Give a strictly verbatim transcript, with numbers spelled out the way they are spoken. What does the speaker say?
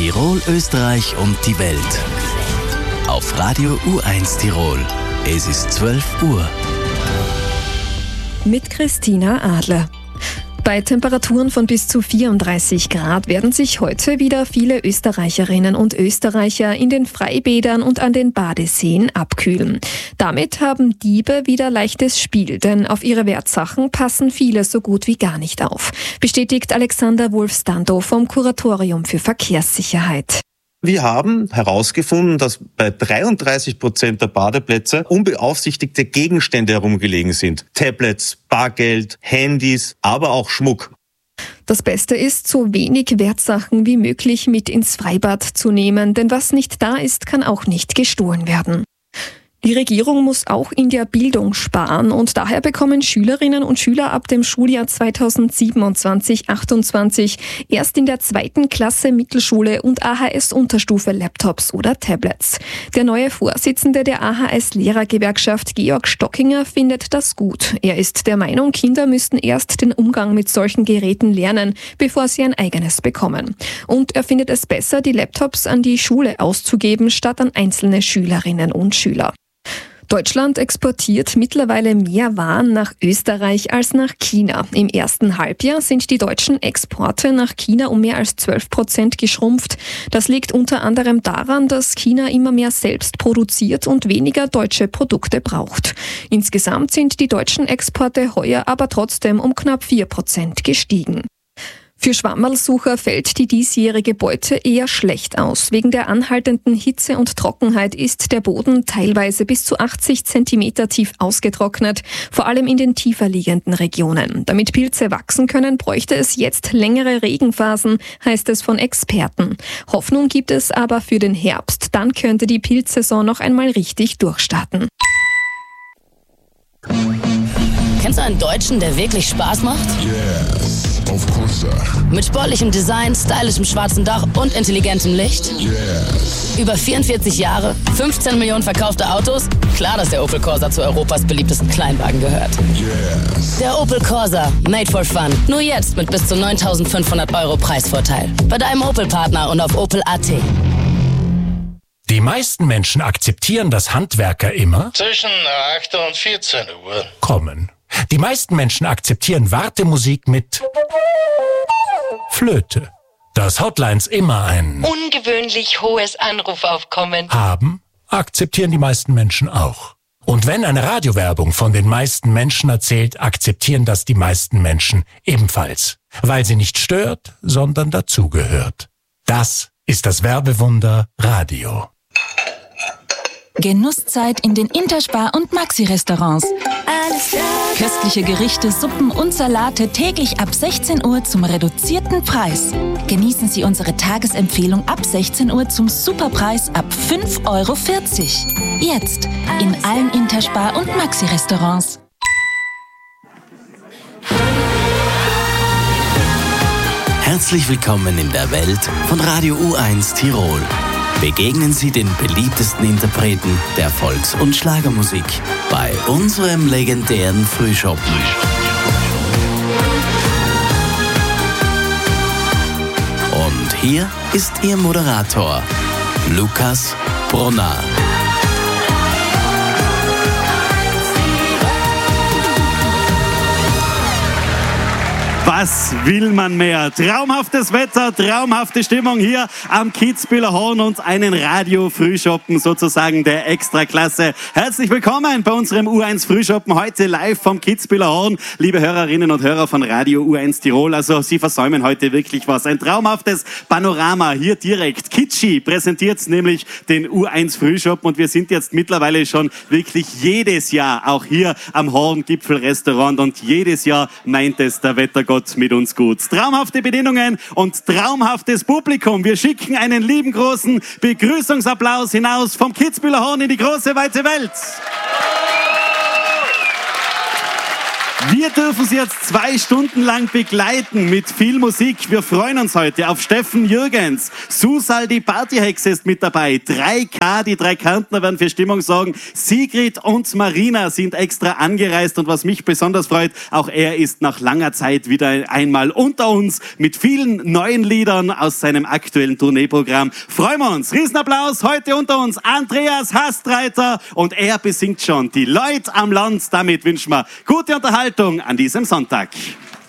Tirol, Österreich und die Welt. Auf Radio U eins Tirol. Es ist zwölf Uhr. Mit Christina Adler. Bei Temperaturen von bis zu vierunddreißig Grad werden sich heute wieder viele Österreicherinnen und Österreicher in den Freibädern und an den Badeseen abkühlen. Damit haben Diebe wieder leichtes Spiel, denn auf ihre Wertsachen passen viele so gut wie gar nicht auf, bestätigt Alexander Wolf-Stando vom Kuratorium für Verkehrssicherheit. Wir haben herausgefunden, dass bei dreiunddreißig Prozent der Badeplätze unbeaufsichtigte Gegenstände herumgelegen sind. Tablets, Bargeld, Handys, aber auch Schmuck. Das Beste ist, so wenig Wertsachen wie möglich mit ins Freibad zu nehmen, denn was nicht da ist, kann auch nicht gestohlen werden. Die Regierung muss auch in der Bildung sparen und daher bekommen Schülerinnen und Schüler ab dem Schuljahr zweitausendsiebenundzwanzig achtundzwanzig erst in der zweiten Klasse Mittelschule und A H S-Unterstufe Laptops oder Tablets. Der neue Vorsitzende der A H S-Lehrergewerkschaft Georg Stockinger findet das gut. Er ist der Meinung, Kinder müssten erst den Umgang mit solchen Geräten lernen, bevor sie ein eigenes bekommen. Und er findet es besser, die Laptops an die Schule auszugeben, statt an einzelne Schülerinnen und Schüler. Deutschland exportiert mittlerweile mehr Waren nach Österreich als nach China. Im ersten Halbjahr sind die deutschen Exporte nach China um mehr als zwölf Prozent geschrumpft. Das liegt unter anderem daran, dass China immer mehr selbst produziert und weniger deutsche Produkte braucht. Insgesamt sind die deutschen Exporte heuer aber trotzdem um knapp vier Prozent gestiegen. Für Schwammerlsucher fällt die diesjährige Beute eher schlecht aus. Wegen der anhaltenden Hitze und Trockenheit ist der Boden teilweise bis zu achtzig Zentimeter tief ausgetrocknet, vor allem in den tiefer liegenden Regionen. Damit Pilze wachsen können, bräuchte es jetzt längere Regenphasen, heißt es von Experten. Hoffnung gibt es aber für den Herbst, dann könnte die Pilzsaison noch einmal richtig durchstarten. Kennst du einen Deutschen, der wirklich Spaß macht? Yes, of course. Mit sportlichem Design, stylischem schwarzen Dach und intelligentem Licht? Yes. Über vierundvierzig Jahre, fünfzehn Millionen verkaufte Autos? Klar, dass der Opel Corsa zu Europas beliebtesten Kleinwagen gehört. Yes. Der Opel Corsa, made for fun. Nur jetzt mit bis zu neuntausendfünfhundert Euro Preisvorteil. Bei deinem Opel-Partner und auf opel punkt a t. Die meisten Menschen akzeptieren, dass Handwerker immer zwischen acht und vierzehn Uhr kommen. Die meisten Menschen akzeptieren Wartemusik mit Flöte. Dass Hotlines immer ein ungewöhnlich hohes Anrufaufkommen haben, akzeptieren die meisten Menschen auch. Und wenn eine Radiowerbung von den meisten Menschen erzählt, akzeptieren das die meisten Menschen ebenfalls. Weil sie nicht stört, sondern dazugehört. Das ist das Werbewunder Radio. Genusszeit in den Interspar- und Maxi-Restaurants. Köstliche Gerichte, Suppen und Salate täglich ab sechzehn Uhr zum reduzierten Preis. Genießen Sie unsere Tagesempfehlung ab sechzehn Uhr zum Superpreis ab fünf Euro vierzig. Jetzt in allen Interspar- und Maxi-Restaurants. Herzlich willkommen in der Welt von Radio U eins Tirol. Begegnen Sie den beliebtesten Interpreten der Volks- und Schlagermusik bei unserem legendären Frühschoppen. Und hier ist Ihr Moderator, Lukas Brunner. Was will man mehr? Traumhaftes Wetter, traumhafte Stimmung hier am Kitzbüheler Horn und einen Radio-Frühschoppen sozusagen der Extraklasse. Herzlich willkommen bei unserem U eins Frühschoppen, heute live vom Kitzbüheler Horn. Liebe Hörerinnen und Hörer von Radio U eins Tirol, also Sie versäumen heute wirklich was. Ein traumhaftes Panorama hier direkt. Kitschi präsentiert nämlich den U eins Frühschoppen und wir sind jetzt mittlerweile schon wirklich jedes Jahr auch hier am Horn-Gipfel-Restaurant und jedes Jahr meint es der Wettergott mit uns gut. Traumhafte Bedienungen und traumhaftes Publikum. Wir schicken einen lieben großen Begrüßungsapplaus hinaus vom Kitzbüheler Horn in die große weite Welt. Wir Wir dürfen Sie jetzt zwei Stunden lang begleiten mit viel Musik. Wir freuen uns heute auf Steffen Jürgens. Susal, die Partyhexe, ist mit dabei. drei K, die drei Kärntner werden für Stimmung sorgen. Sigrid und Marina sind extra angereist. Und was mich besonders freut, auch er ist nach langer Zeit wieder einmal unter uns mit vielen neuen Liedern aus seinem aktuellen Tourneeprogramm. Freuen wir uns. Riesenapplaus heute unter uns. Andreas Hastreiter. Und er besingt schon die Leute am Land. Damit wünschen wir gute Unterhaltung an diesem Sonntag.